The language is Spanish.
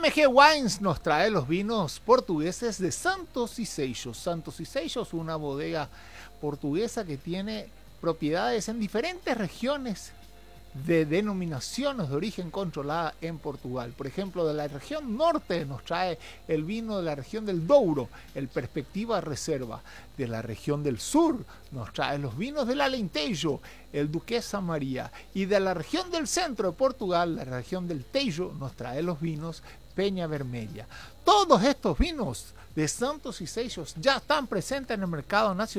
MG Wines nos trae los vinos portugueses de Santos y Seixos. Santos y Seixos, una bodega portuguesa que tiene propiedades en diferentes regiones de denominaciones de origen controlada en Portugal. Por ejemplo, de la región norte nos trae el vino de la región del Douro, el Perspectiva Reserva. De la región del sur nos trae los vinos del Alentejo, el Duquesa María. Y de la región del centro de Portugal, la región del Tejo, nos trae los vinos Peña Vermella. Todos estos vinos de Santos y Seixos ya están presentes en el mercado nacional